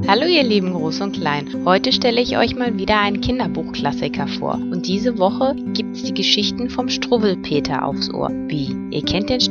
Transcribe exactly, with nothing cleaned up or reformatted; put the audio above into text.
Hallo ihr lieben Groß und Klein, heute stelle ich euch mal wieder einen Kinderbuchklassiker vor und diese Woche gibt's die Geschichten vom Struwwelpeter aufs Ohr. Wie? Ihr kennt den